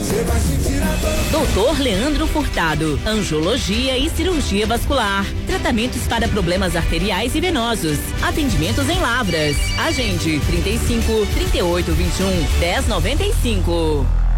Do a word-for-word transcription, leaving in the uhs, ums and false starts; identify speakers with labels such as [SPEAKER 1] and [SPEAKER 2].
[SPEAKER 1] você vai sentir a dor.
[SPEAKER 2] doutor Leandro Furtado, angiologia e cirurgia vascular, tratamentos para problemas arteriais e venosos, atendimentos em Lavras. Agende trinta e cinco, trinta e oito, vinte e um, dez, noventa e cinco.